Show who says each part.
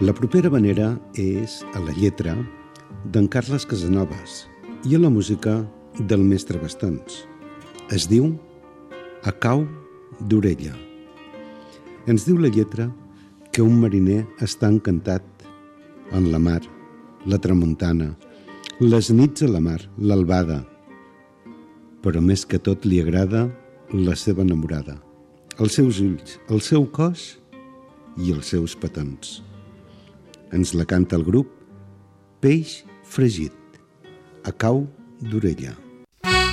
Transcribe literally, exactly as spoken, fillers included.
Speaker 1: La propera manera és a la lletra d'en Carles Casanovas i a la música del mestre Bastons. Es diu A cau d'orella. Ens diu la lletra que un mariner està encantat en la mar, la tramuntana, les nits a la mar, l'albada, però més que tot li agrada la seva enamorada, els seus ulls, el seu cos i els seus petons. Ens la canta el grup Peix Fregit, a cau d'orella.